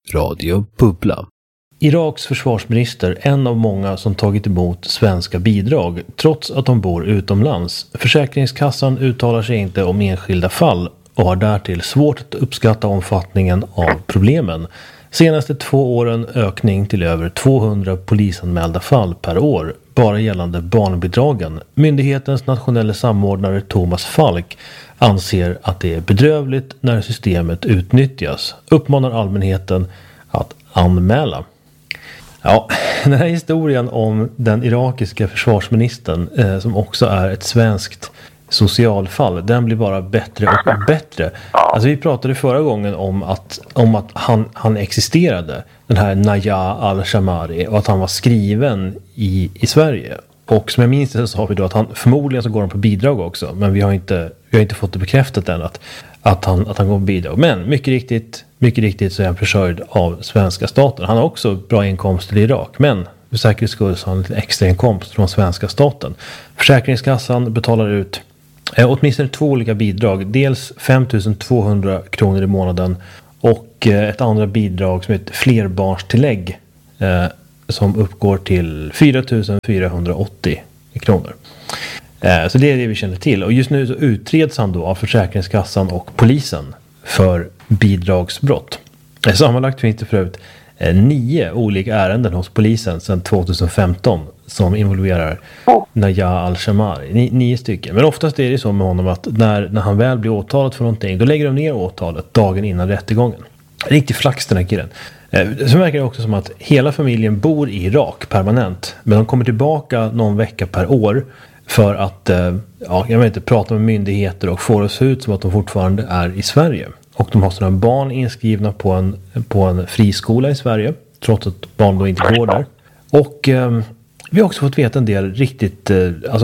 Radio Bubbla. Iraks försvarsminister, en av många som tagit emot svenska bidrag trots att de bor utomlands. Försäkringskassan uttalar sig inte om enskilda fall och har därtill svårt att uppskatta omfattningen av problemen. Senaste 2 åren ökning till över 200 polisanmälda fall per år, bara gällande barnbidragen. Myndighetens nationella samordnare Thomas Falk anser att det är bedrövligt när systemet utnyttjas. Uppmanar allmänheten att anmäla. Ja, den här historien om den irakiska försvarsministern som också är ett svenskt socialfall, den blir bara bättre och bättre. Alltså vi pratade förra gången om att han existerade, den här Naja al-Shamari, och att han var skriven i Sverige. Och som jag minns det så sa vi då att han förmodligen så går han på bidrag också, men vi har inte fått det bekräftat än att han går på bidrag. Men mycket riktigt så är han försörjd av svenska staten. Han har också bra inkomster i Irak, men för säkerhets skull så har han en extra inkomst från svenska staten. Försäkringskassan betalar ut åtminstone 2 olika bidrag. Dels 5 200 kronor i månaden och ett andra bidrag som heter flerbarnstillägg som uppgår till 4 480 kronor. Så det är det vi känner till. Och just nu så utreds han då av Försäkringskassan och polisen för bidragsbrott. Sammanlagt finns det förut 9 olika ärenden hos polisen sedan 2015 som involverar Naja al-Shamari. 9 stycken. Men oftast är det så med honom att när han väl blir åtalad för någonting, då lägger de ner åtalet dagen innan rättegången. Riktigt flax den här killen. Så verkar det också som att hela familjen bor i Irak permanent. Men de kommer tillbaka någon vecka per år för att prata med myndigheter och få det att se ut som att de fortfarande är i Sverige. Och de har sådana barn inskrivna på en friskola i Sverige, trots att barn då inte går där. Och vi har också fått veta en del riktigt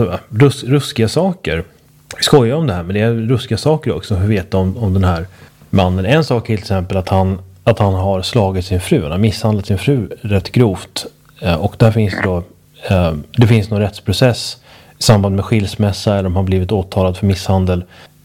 ruskiga saker. Vi skojar om det här, men det är ruskiga saker också som vi vet om den här mannen. En sak är till exempel att han har slagit sin fru, han har misshandlat sin fru rätt grovt. Och där finns det finns någon rättsprocess i samband med skilsmässa, eller de har blivit åtalad för misshandel.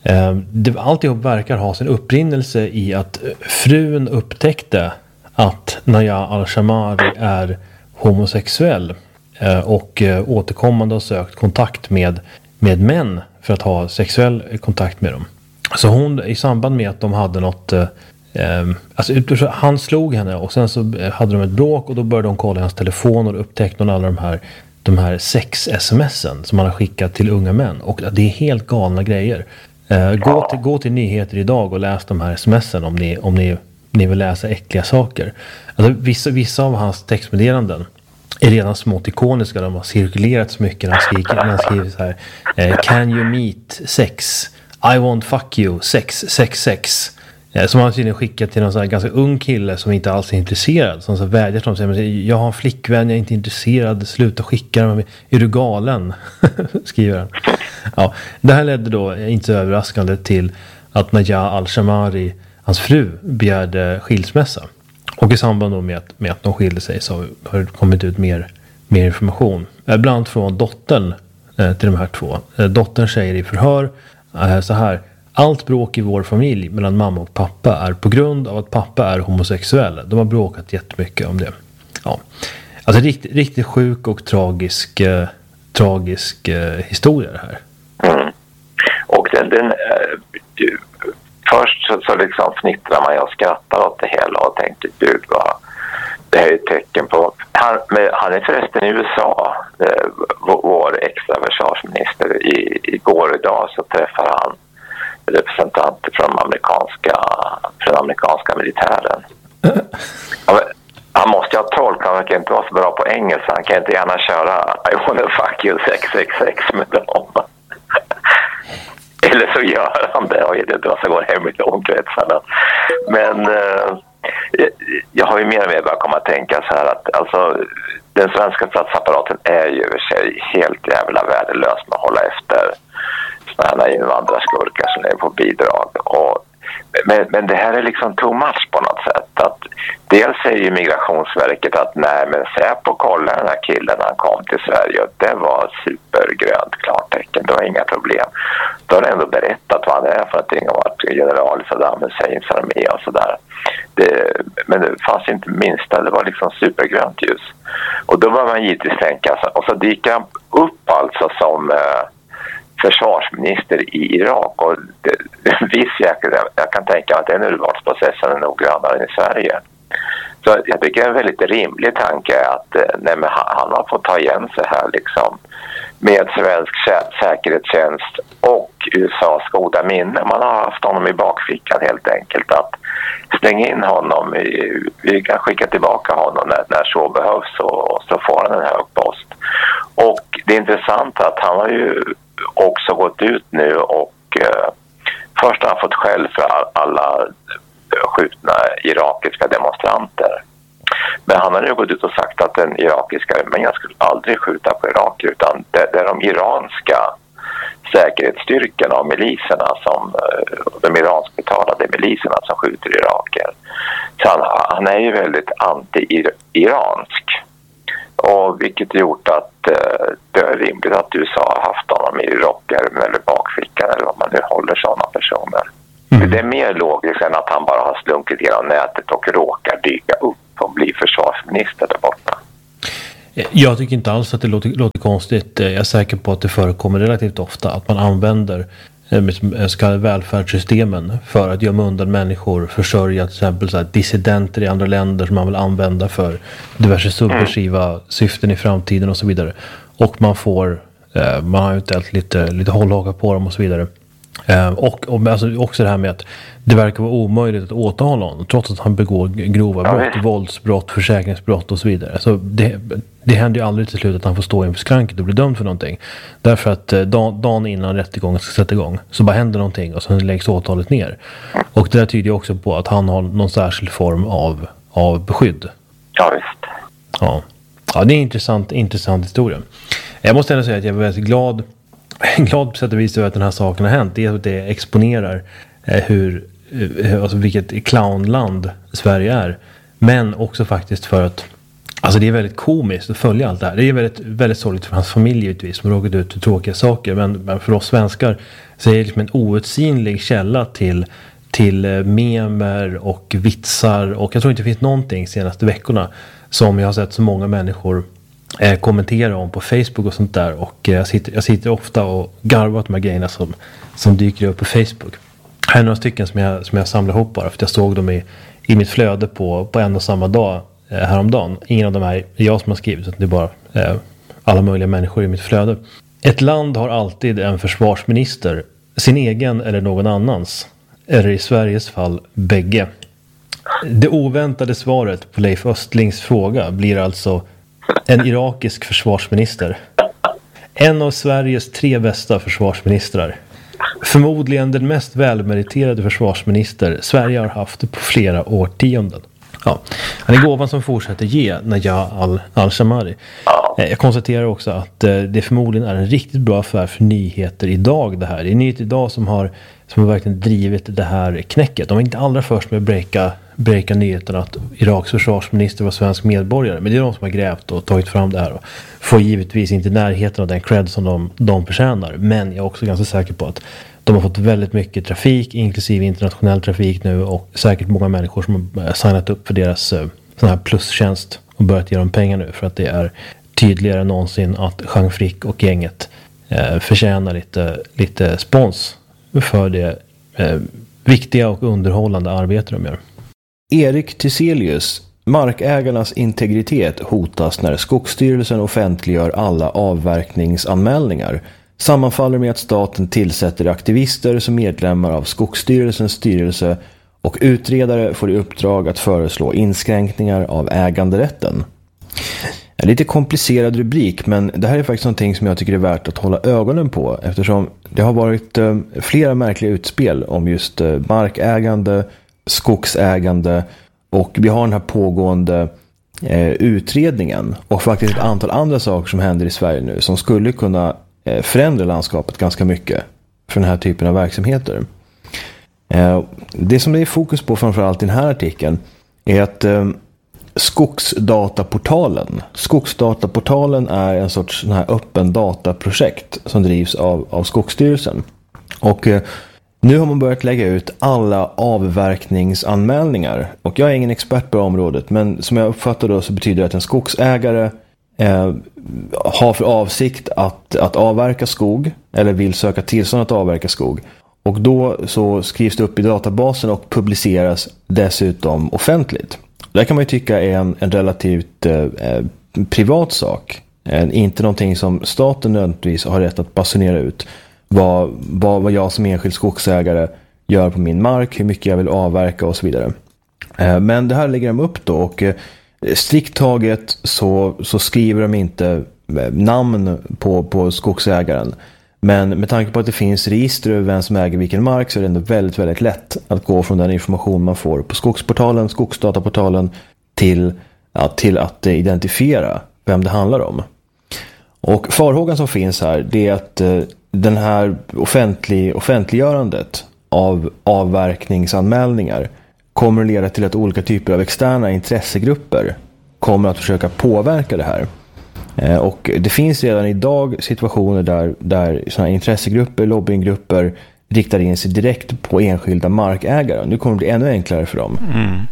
Alltihop verkar ha sin upprinnelse i att frun upptäckte att Naja al-Shamari är homosexuell och återkommande har sökt kontakt med män för att ha sexuell kontakt med dem. Så hon, i samband med att de hade något han slog henne och sen så hade de ett bråk och då började de kolla hans telefon och upptäckte alla de här sex-sms'en som han har skickat till unga män. Och det är helt galna grejer. Gå till nyheter idag och läs de här sms'en om ni vill läsa äckliga saker. Alltså, vissa av hans textmeddelanden är redan smått ikoniska. De har cirkulerat så mycket när han skriver så här: Can you meet sex? I won't fuck you. Sex. Som han tydligen skickat till någon sån här ganska ung kille som inte alls är intresserad. Som så vädjar till honom och säger: jag har en flickvän, jag är inte intresserad. Sluta skicka dem. Är du galen? Skriver han. Ja, det här ledde då, inte så överraskande, till att Naja al-Shamari, hans fru, begärde skilsmässa. Och i samband då med att de skilde sig så har det kommit ut mer information. Bland annat från dottern till de här 2. Dottern säger i förhör så här: allt bråk i vår familj mellan mamma och pappa är på grund av att pappa är homosexuell. De har bråkat jättemycket om det. Ja. Alltså riktigt sjuk och tragisk historia det här. Mm. Och först så liksom fnittrar man och skrattar åt det hela och tänkte, gud vad det här är ett tecken på. Han är förresten i USA, vår extra försvarsminister. Igår idag så träffar han representanter från amerikanska militären. Han måste ju ha tolk, han verkar inte vara så bra på engelska. Han kan inte gärna köra I wanna fuck you 666 med dem. Eller så gör han det, och det drar sig går hem i långkretsarna. Men jag har ju mer och mer bara kommit att tänka så här att alltså, den svenska statsapparaten är ju över sig helt jävla värdelös med att hålla efter sådana här invandrarskurkar som är på bidrag. Men det här är liksom too much på något sätt. Att dels säger ju Migrationsverket att nej, men Säpo kollade den här killen när han kom till Sverige och det var supergrönt klartecken, det var inga problem. Då har han ändå berättat vad han är för någonting och varit general i Saddam Husseins armé och sådär. men det fanns inte minsta, det var liksom supergrönt ljus. Och då var man givetvis tänka, och så dyker han upp alltså som försvarsminister i Irak, och jag kan tänka att den urvalsprocessen är nog grannare än i Sverige. Så jag tycker det är en väldigt rimlig tanke att han har fått ta igen sig här liksom, med svensk säkerhetstjänst och USAs goda minne. Man har haft honom i bakfickan helt enkelt, att stänga in honom, vi kan skicka tillbaka honom när så behövs, och så får han en hög post. Och det är intressant att han har ju också gått ut nu och först har han fått skäll för alla skjutna irakiska demonstranter. Men han har nu gått ut och sagt att den irakiska armén skulle aldrig skjuta på Irak, utan det är de iranska säkerhetsstyrkorna och miliserna de iranskbetalade miliserna som skjuter iraker. Så han är ju väldigt anti-iransk. Och vilket gjort att det är rimligt att USA har haft honom i rockärmen eller bakfickan, eller vad man nu håller sådana personer. Det är mer logiskt än att han bara har slunkit genom nätet och råkar dyka upp och bli försvarsminister där borta. Jag tycker inte alls att det låter konstigt. Jag är säker på att det förekommer relativt ofta att man använder så kallade välfärdssystemen för att gömma undan människor, försörja till exempel så här dissidenter i andra länder som man vill använda för diverse subversiva syften i framtiden och så vidare. Och man har ju lite hållhaka på dem och så vidare. Och alltså också det här med att det verkar vara omöjligt att åtala honom trots att han begår grova brott, våldsbrott, försäkringsbrott och så vidare. Så det händer ju aldrig till slut att han får stå inför skranket och bli dömd för någonting. Därför att dagen innan rättegången ska sätta igång så bara händer någonting och sen läggs åtalet ner. Och det där tyder ju också på att han har någon särskild form av beskydd. Ja, visst. Ja, det är en intressant historia. Jag måste ändå säga att jag är väldigt glad på sätt och vis över att den här saken har hänt. Det är att det exponerar vilket clownland Sverige är. Men också faktiskt för att alltså det är väldigt komiskt att följa allt det här. Det är väldigt, väldigt sorgligt för hans familj givetvis som har råkat ut för tråkiga saker. Men för oss svenskar så är det liksom en outsinlig källa till memer och vitsar. Och jag tror inte det finns någonting senaste veckorna som jag har sett så många människor kommentera om på Facebook och sånt där, och jag sitter ofta och garvar åt de här grejerna som dyker upp på Facebook. Här är några stycken som jag samlar ihop bara för att jag såg dem i mitt flöde på en och samma dag häromdagen. Ingen av de här är jag som har skrivit, så det är bara alla möjliga människor i mitt flöde. Ett land har alltid en försvarsminister, sin egen eller någon annans, eller i Sveriges fall bägge. Det oväntade svaret på Leif Östlings fråga blir alltså en irakisk försvarsminister. En av Sveriges 3 bästa försvarsministrar. Förmodligen den mest välmeriterade försvarsminister Sverige har haft på flera årtionden. Ja, han är gåvan som fortsätter ge Najah al-Shamari. Jag konstaterar också att det förmodligen är en riktigt bra affär för Nyheter idag det här. Det är Nyheter idag som har verkligen drivit det här knäcket. De var inte allra först med att breaka nyheten att Iraks försvarsminister var svensk medborgare. Men det är de som har grävt och tagit fram det här. Och får givetvis inte närheten av den cred som de förtjänar. Men jag är också ganska säker på att de har fått väldigt mycket trafik, inklusive internationell trafik nu. Och säkert många människor som har signat upp för deras sån här plustjänst och börjat ge dem pengar nu. För att det är tydligare än någonsin att Jean Frick och gänget förtjänar lite spons för det viktiga och underhållande arbete de gör. Erik Tiselius, markägarnas integritet hotas när Skogsstyrelsen offentliggör alla avverkningsanmälningar. Sammanfaller med att staten tillsätter aktivister som medlemmar av Skogsstyrelsens styrelse och utredare får i uppdrag att föreslå inskränkningar av äganderätten. En lite komplicerad rubrik, men det här är faktiskt någonting som jag tycker är värt att hålla ögonen på, eftersom det har varit flera märkliga utspel om just markägande, skogsägande, och vi har den här pågående utredningen och faktiskt ett antal andra saker som händer i Sverige nu som skulle kunna förändra landskapet ganska mycket för den här typen av verksamheter. Det som det är fokus på framförallt i den här artikeln är att Skogsdataportalen är en sorts sån här öppen dataprojekt som drivs av Skogsstyrelsen. Och Nu har man börjat lägga ut alla avverkningsanmälningar. Och jag är ingen expert på området, men som jag uppfattar då så betyder det att en skogsägare har för avsikt att avverka skog eller vill söka tillstånd att avverka skog. Och då så skrivs det upp i databasen och publiceras dessutom offentligt. Det kan man ju tycka är en relativt privat sak. Inte någonting som staten nödvändigtvis har rätt att basunera ut. Vad jag som enskild skogsägare gör på min mark, hur mycket jag vill avverka och så vidare. Men det här lägger de upp då, och strikt taget så skriver de inte namn på skogsägaren. Men med tanke på att det finns register över vem som äger vilken mark så är det ändå väldigt, väldigt lätt att gå från den information man får på Skogsportalen, Skogsdataportalen till att identifiera vem det handlar om. Och farhågan som finns här, det är att den här offentliggörandet av avverkningsanmälningar kommer att leda till att olika typer av externa intressegrupper kommer att försöka påverka det här. Och det finns redan idag situationer där såna intressegrupper, lobbyinggrupper riktar in sig direkt på enskilda markägare. Nu kommer det bli ännu enklare för dem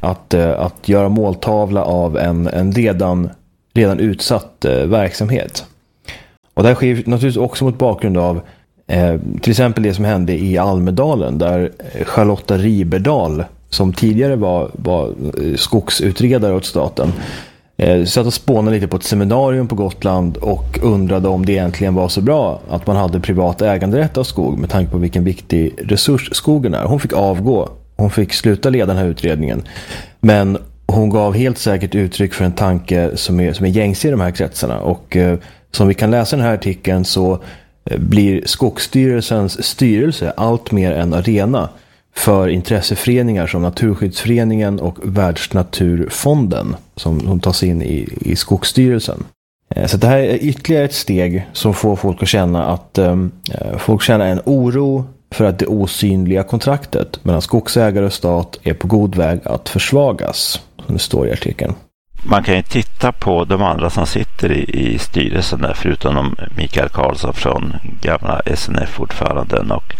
att göra måltavla av en redan utsatt verksamhet. Och det här sker naturligtvis också mot bakgrund av till exempel det som hände i Almedalen, där Charlotta Riberdal, som tidigare var skogsutredare åt staten, satt och spånade lite på ett seminarium på Gotland och undrade om det egentligen var så bra att man hade privat äganderätt av skog med tanke på vilken viktig resurs skogen är. Hon fick avgå. Hon fick sluta leda den här utredningen. Men hon gav helt säkert uttryck för en tanke som är gängse i de här kretsarna. Och som vi kan läsa i den här artikeln så blir Skogsstyrelsens styrelse allt mer en arena för intresseföreningar som Naturskyddsföreningen och Världsnaturfonden som tas in i Skogsstyrelsen. Så det här är ytterligare ett steg som får folk att känna att folk känner en oro för att det osynliga kontraktet mellan skogsägare och stat är på god väg att försvagas, som det står i artikeln. Man kan ju titta på de andra som sitter i styrelsen där, förutom Mikael Karlsson från gamla SNF-ordföranden och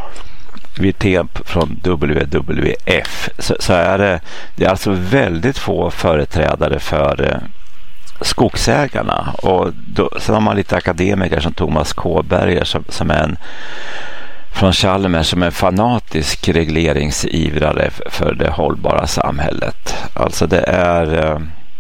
Wirtén från WWF, så är det är alltså väldigt få företrädare för skogsägarna. Och sen har man lite akademiker som Thomas Kåberger som är en från Chalmers som är fanatisk regleringsivrare för det hållbara samhället. Alltså det är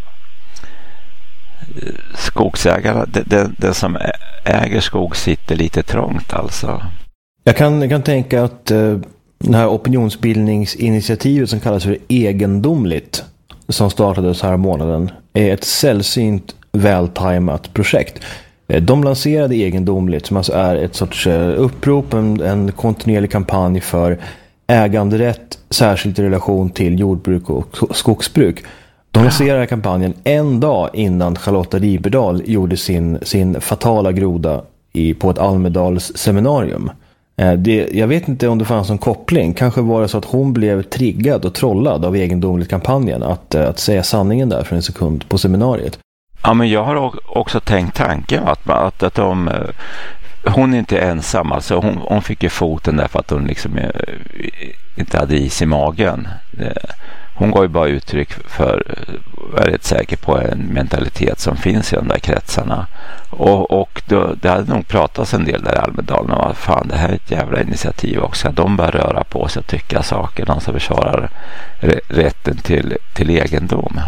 skogsägarna, den som äger skog sitter lite trångt alltså. Jag kan tänka att det här opinionsbildningsinitiativet som kallas för egendomligt, som startades här månaden, är ett sällsynt vältajmat projekt. De lanserade egendomligt, som alltså är ett sorts upprop, en kontinuerlig kampanj för äganderätt, särskilt i relation till jordbruk och skogsbruk. De lanserade kampanjen en dag innan Charlotta Riberdal gjorde sin fatala groda på ett Almedals seminarium. Jag vet inte om det fanns en koppling. Kanske var det så att hon blev triggad och trollad av egendomligt-kampanjen att säga sanningen där för en sekund på seminariet. Ja, men jag har också tänkt tanken att hon är inte ensam. Alltså hon fick ju foten där för att hon liksom inte hade is i magen. Hon gav ju bara uttryck för, jag är rätt säker på, en mentalitet som finns i de där kretsarna. Och det hade nog pratats en del där i Almedalen om att fan, det här är ett jävla initiativ också. De bör röra på sig och tycka saker. De som försvarar rätten till egendom.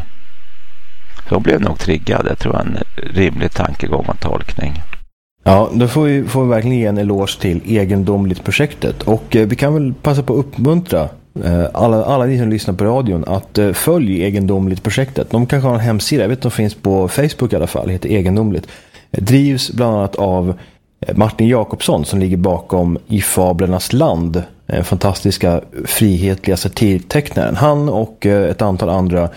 Så de blev nog triggade. Jag tror en rimlig tankegång och tolkning. Ja, då får vi verkligen ge en eloge till egendomligt-projektet. Och vi kan väl passa på att uppmuntra alla ni som lyssnar på radion att följa egendomligt-projektet. De kanske har en hemsida, jag vet att de finns på Facebook i alla fall, heter Egendomligt. Drivs bland annat av Martin Jakobsson som ligger bakom I Fablernas land, fantastiska frihetliga satirtecknaren. Han och ett antal andra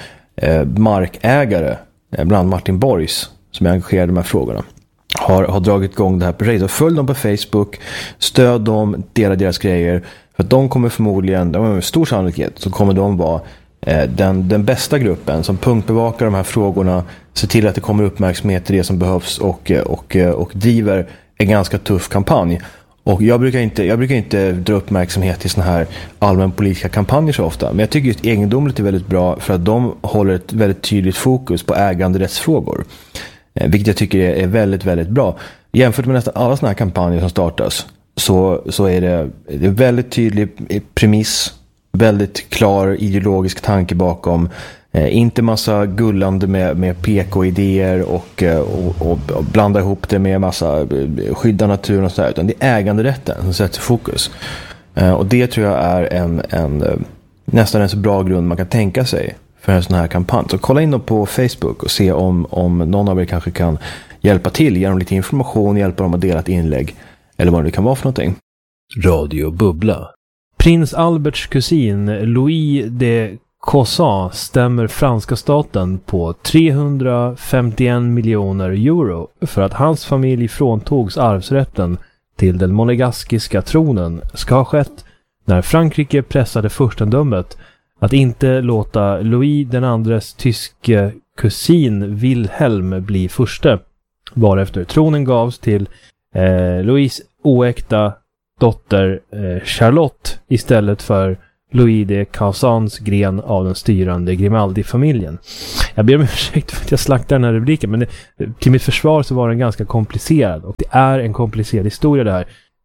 markägare, bland Martin Borgs som är engagerad i de här frågorna, har dragit igång det här projektet. Följ dem på Facebook, stöd dem, dela deras grejer, för att de kommer förmodligen, med stor sannolikhet så kommer de vara den bästa gruppen som punktbevakar de här frågorna, ser till att det kommer uppmärksamhet till det som behövs och driver en ganska tuff kampanj. Och jag brukar inte dra uppmärksamhet till såna här allmänpolitiska kampanjer så ofta. Men jag tycker just Egendomligt är väldigt bra för att de håller ett väldigt tydligt fokus på äganderättsfrågor. Vilket jag tycker är väldigt, väldigt bra. Jämfört med nästan alla såna här kampanjer som startas så är det väldigt tydlig premiss, väldigt klar ideologisk tanke bakom. Inte massa gullande med PK-idéer och blanda ihop det med massa skydda naturen och sådär, utan det är äganderätten som sätter fokus. Och det tror jag är nästan en så bra grund man kan tänka sig för en sån här kampanj. Så kolla in dem på Facebook och se om någon av er kanske kan hjälpa till, ge dem lite information, hjälpa dem att dela ett inlägg eller vad det kan vara för någonting. Radio Bubbla. Prins Alberts kusin Louis de Causan stämmer franska staten på 351 miljoner euro för att hans familj fråntogs arvsrätten till den monegaskiska tronen ska ha skett när Frankrike pressade furstendömet att inte låta Louis den andres tyske kusin Wilhelm bli furste, varefter tronen gavs till Louis oäkta dotter Charlotte istället för Louis de Causans gren av den styrande Grimaldi-familjen. Jag ber om ursäkt för att jag slaktar den här rubriken, men till mitt försvar så var den ganska komplicerad, och det är en komplicerad historia det här.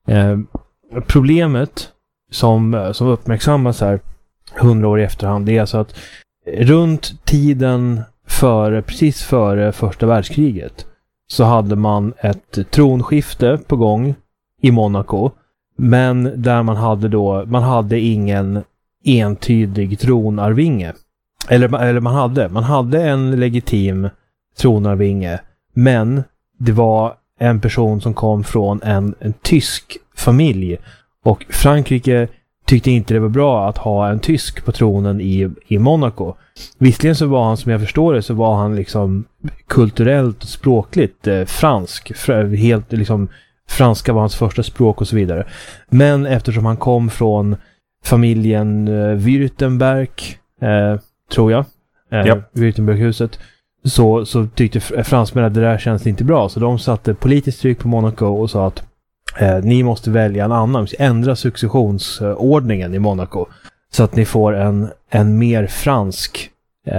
Problemet som uppmärksammas här 100 år i efterhand, det är alltså att runt tiden precis före första världskriget så hade man ett tronskifte på gång i Monaco, men där man hade ingen entydig tronarvinge. Eller man hade en legitim tronarvinge, men det var en person som kom från en tysk familj, och Frankrike tyckte inte det var bra att ha en tysk på tronen i Monaco. Visserligen så var han, som jag förstår det, så var han liksom kulturellt och språkligt fransk. Helt liksom, franska var hans första språk och så vidare. Men eftersom han kom från familjen Württemberg, tror jag, Württemberghuset, så tyckte fransmännen att det där känns inte bra. Så de satte politiskt tryck på Monaco och sa att ni måste välja en annan, ändra successionsordningen i Monaco så att ni får en mer fransk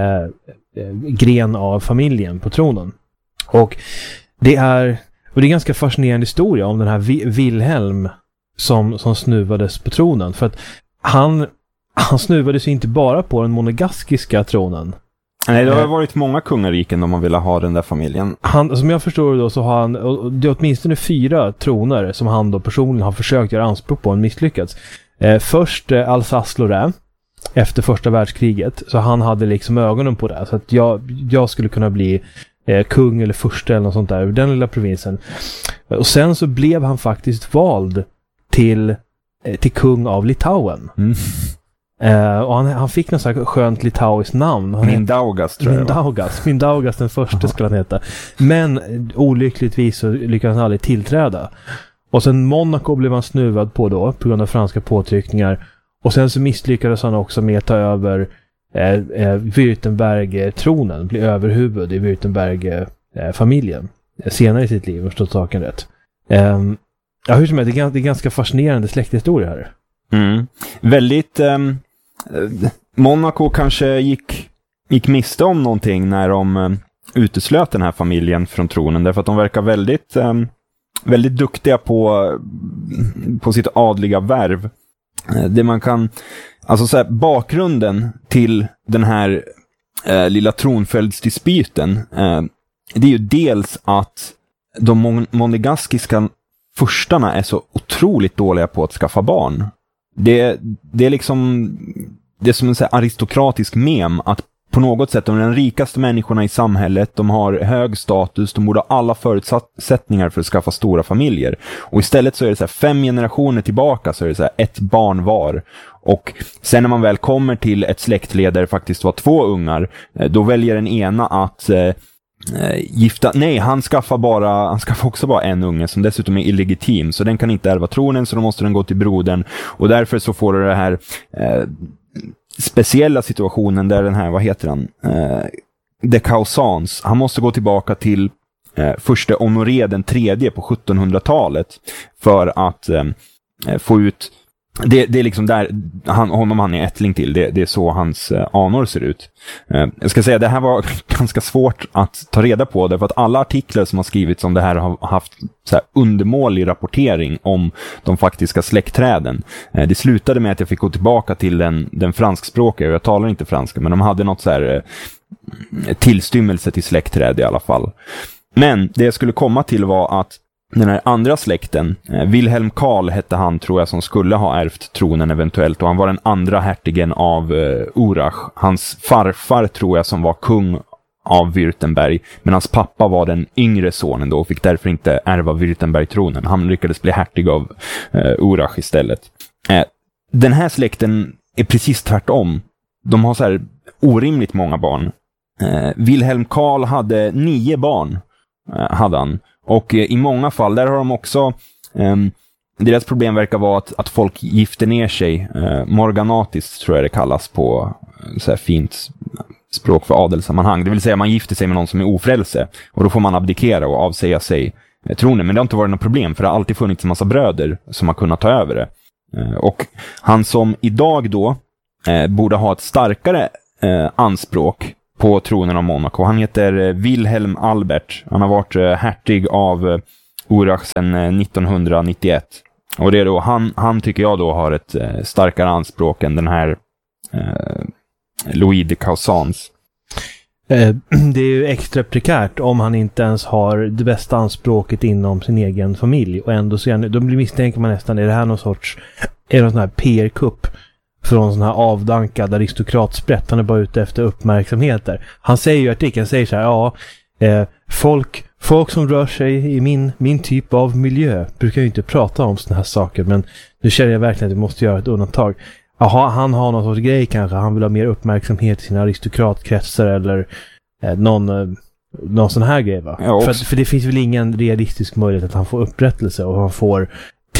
gren av familjen på tronen. Och det är en ganska fascinerande historia om den här Wilhelm som snuvades på tronen, för att han snuvades inte bara på den monegaskiska tronen. Nej, det har varit många kungariken om man vill ha den där familjen. Som jag förstår det då, så har han, det är åtminstone 4 troner som han då personligen har försökt göra anspråk på och misslyckats. Först Alsace-Lorraine efter första världskriget, så han hade liksom ögonen på det, så att jag skulle kunna bli kung eller furste eller något sånt där, den lilla provinsen. Och sen så blev han faktiskt vald till kung av Litauen. Och han fick något så här skönt litauiskt namn. Mindaugas, tror jag. Mindaugas den första skulle han heta. Men olyckligtvis så lyckades han aldrig tillträda. Och sen Monaco blev han snuvad på då på grund av franska påtryckningar. Och sen så misslyckades han också med att ta över Württemberg-tronen, bli överhuvud i Württemberg-familjen senare i sitt liv, och stått saken rätt. Hur som helst, det är ganska fascinerande släkthistoria här. Väldigt Monaco kanske gick miste om någonting när de uteslöt den här familjen från tronen, därför att de verkar väldigt duktiga på sitt adliga värv. Det man kan, alltså så här, bakgrunden till den här lilla tronföljdsdispyten, det är ju dels att de monegaskiska furstarna är så otroligt dåliga på att skaffa barn. Det är liksom, det är som en så här aristokratisk mem att på något sätt de är de rikaste människorna i samhället, de har hög status, de borde ha alla förutsättningar för att skaffa stora familjer. Och istället så är det så här 5 generationer tillbaka så är det så här 1 barn var. Och sen när man väl kommer till ett släktled där det faktiskt var 2 ungar, då väljer den ena att gifta. Nej, han skaffar också bara en unge som dessutom är illegitim, så den kan inte ärva tronen, så då måste den gå till brodern. Och därför så får du det här speciella situationen där den här, vad heter han? De Causans, han måste gå tillbaka till första Honoré den tredje på 1700-talet för att få ut det är liksom där honom han är ättling till. Det är så hans anor ser ut. Jag ska säga det här var ganska svårt att ta reda på därför att alla artiklar som har skrivits om det här har haft så här undermålig rapportering om de faktiska släktträden. Det slutade med att jag fick gå tillbaka till den franskspråkiga. Jag talar inte franska, men de hade något så här tillstymmelse till släktträd i alla fall. Men det jag skulle komma till var att den här andra släkten, Wilhelm Karl hette han tror jag som skulle ha ärvt tronen eventuellt, och han var den andra hertigen av Urach. Hans farfar tror jag som var kung av Württemberg, men hans pappa var den yngre sonen då och fick därför inte ärva Württemberg-tronen. Han lyckades bli hertig av Urach istället. Den här släkten är precis tvärtom. De har så här orimligt många barn. Wilhelm Karl hade 9 barn, hade han. Och i många fall, där har de också, deras problem verkar vara att folk gifter ner sig, morganatiskt tror jag det kallas på så här fint språk för adelssammanhang. Det vill säga man gifter sig med någon som är ofrälse och då får man abdikera och avsäga sig tronen. Men det har inte varit något problem för det har alltid funnits en massa bröder som har kunnat ta över det. Och han som idag då borde ha ett starkare anspråk på tronen av Monaco. Han heter Wilhelm Albert. Han har varit hertig av Urach sedan 1991. Och det är då, han tycker jag då har ett starkare anspråk än den här Louis de Causans. Det är ju extra prekärt om han inte ens har det bästa anspråket inom sin egen familj. Och ändå så då misstänker man nästan, är det här någon sorts, är det någon sån här PR-kupp från sån här avdankad aristokratsprätt? Han är bara ute efter uppmärksamheter. Han säger ju i artikeln, säger så här, folk som rör sig i min typ av miljö brukar ju inte prata om såna här saker, men nu känner jag verkligen att vi måste göra ett undantag. Jaha, han har någon sorts grej kanske, han vill ha mer uppmärksamhet i sina aristokratkretsar eller någon sån här grej, va? Ja, för det finns väl ingen realistisk möjlighet att han får upprättelse och han får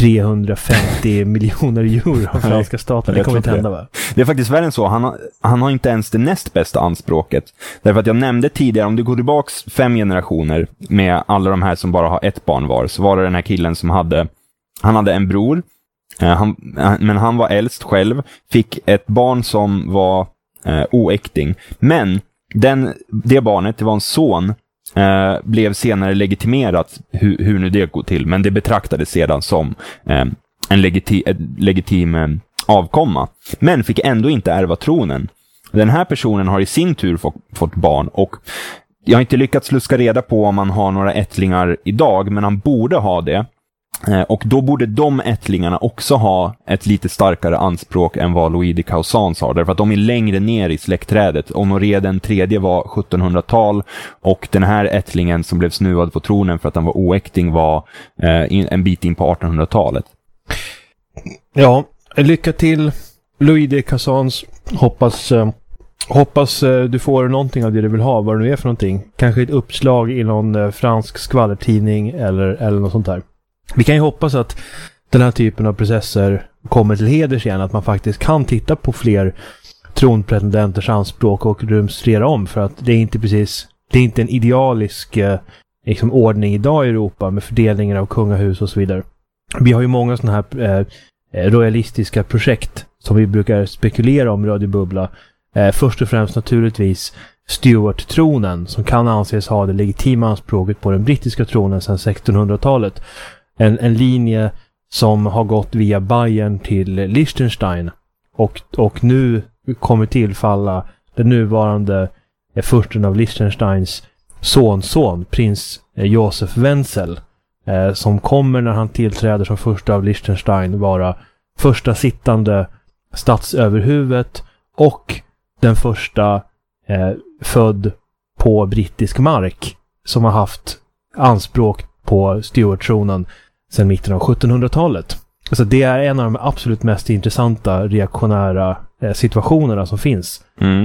350 miljoner euro av franska staten. Det kommer inte hända, va? Det är faktiskt värre än så. Han har inte ens det näst bästa anspråket. Därför att jag nämnde tidigare, om du går tillbaks 5 generationer med alla de här som bara har ett barn var, så var det den här killen som hade en bror. Men han var äldst själv, fick ett barn som var oäkting. Men det barnet, det var en son, blev senare legitimerat, hur nu det går till, men det betraktades sedan som en legitim avkomma, men fick ändå inte ärva tronen. Den här personen har i sin tur fått barn, och jag har inte lyckats luska reda på om han har några ättlingar idag, men han borde ha det. Och då borde de ättlingarna också ha ett lite starkare anspråk än vad Louis de Causans har, därför att de är längre ner i släktträdet. Honoré den tredje var 1700-tal, och den här ättlingen som blev snuvad på tronen för att han var oäkting var en bit in på 1800-talet. Ja, lycka till Louis de Causans. Hoppas du får någonting av det du vill ha, vad det nu är för någonting. Kanske ett uppslag i någon fransk skvallertidning eller något sånt där. Vi kan ju hoppas att den här typen av processer kommer till heders igen, att man faktiskt kan titta på fler tronpretendenters anspråk och rumstrera om, för att det är inte en idealisk ordning idag i Europa med fördelningen av kungahus och så vidare. Vi har ju många sådana här royalistiska projekt som vi brukar spekulera om i Radio Bubbla. Först och främst naturligtvis Stuart-tronen, som kan anses ha det legitima anspråket på den brittiska tronen sedan 1600-talet. En linje som har gått via Bayern till Liechtenstein och nu kommer tillfalla den nuvarande fursten av Liechtensteins sonson, prins Josef Wenzel, som kommer när han tillträder som första av Liechtenstein vara första sittande statsöverhuvudet och den första född på brittisk mark som har haft anspråk på Stuart-tronen sedan mitten av 1700-talet. Så det är en av de absolut mest intressanta reaktionära situationerna som finns.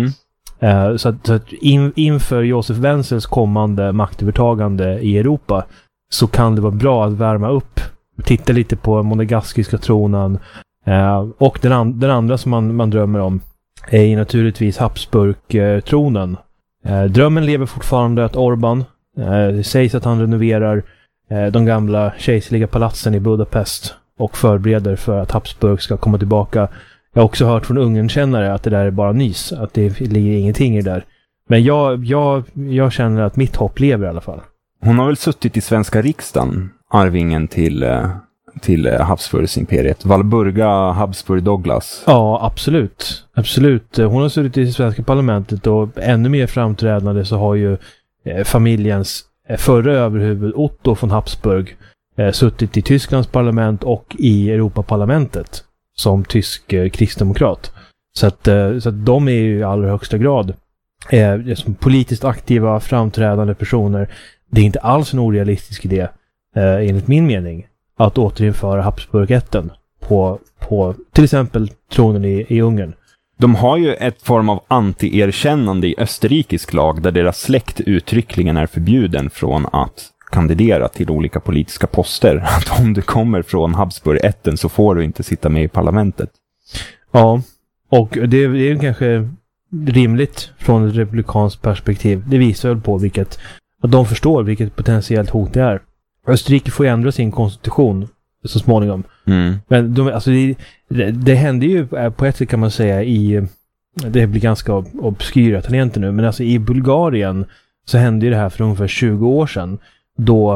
Så att inför Josef Wenzels kommande maktövertagande i Europa så kan det vara bra att värma upp, titta lite på monegaskiska tronen, och den andra som man drömmer om är naturligtvis Habsburg-tronen. Drömmen lever fortfarande att Orban Det sägs att han renoverar de gamla kejserliga palatsen i Budapest och förbereder för att Habsburg ska komma tillbaka. Jag har också hört från Ungernkännare att det där är bara nys, att det ligger ingenting i det där. Men jag känner att mitt hopp lever i alla fall. Hon har väl suttit i svenska riksdagen, arvingen till Habsburgsimperiet. Walburga Habsburg Douglas. Ja, absolut. Absolut. Hon har suttit i svenska parlamentet, och ännu mer framträdande så har ju familjens förra överhuvud Otto von Habsburg suttit i Tysklands parlament och i Europaparlamentet som tysk kristdemokrat. Så att de är ju i allra högsta grad som politiskt aktiva, framträdande personer. Det är inte alls en orealistisk idé, enligt min mening, att återinföra Habsburgätten på till exempel tronen i Ungern. De har ju ett form av anti-erkännande i österrikisk lag där deras släkt uttryckligen är förbjuden från att kandidera till olika politiska poster. Att om du kommer från Habsburgätten så får du inte sitta med i parlamentet. Ja, och det är kanske rimligt från ett republikanskt perspektiv. Det visar väl på att de förstår vilket potentiellt hot det är. Österrike får ju ändra sin konstitution så småningom. Men det hände ju på ett sätt, kan man säga, det blir ganska obskyra tangenter nu, men alltså i Bulgarien så hände ju det här för ungefär 20 år sedan då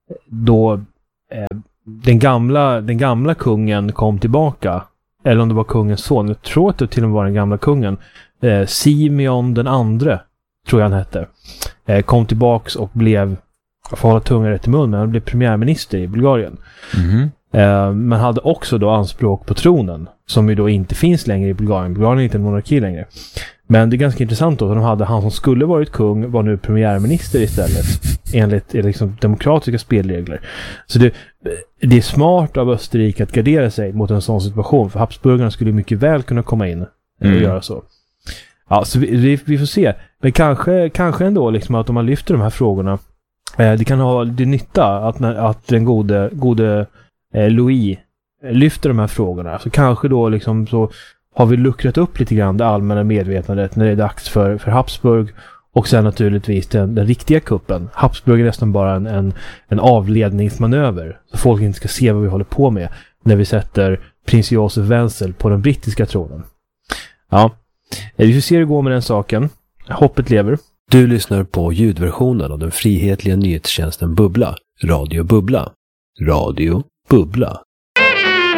den gamla kungen kom tillbaka, eller om det var kungens son, jag tror att det till och med var den gamla kungen, Simeon den andre, tror jag han hette, kom tillbaks och blev, jag får hålla tungan rätt i mun, men han blev premiärminister i Bulgarien. Men hade också då anspråk på tronen, som ju då inte finns längre i Bulgarien. Bulgarien är inte en monarki längre. Men det är ganska intressant då att de hade han som skulle varit kung var nu premiärminister istället, enligt liksom demokratiska spelregler. Så det är smart av Österrike att gardera sig mot en sån situation, för Habsburgarna skulle mycket väl kunna komma in och göra så. Ja, så vi får se. Men kanske ändå liksom att om man lyfter de här frågorna, det kan ha det nytta att den gode Louis lyfter de här frågorna. Så kanske då liksom så har vi luckrat upp lite grann det allmänna medvetandet när det är dags för Habsburg, och sen naturligtvis den riktiga kuppen. Habsburg är nästan bara en avledningsmanöver, så folk inte ska se vad vi håller på med när vi sätter prins Josef Wenzel på den brittiska tronen. Ja, vi får se hur det går med den saken. Hoppet lever. Du lyssnar på ljudversionen av den frihetliga nyhetstjänsten Bubbla, Radio Bubbla. Radio Bubbla.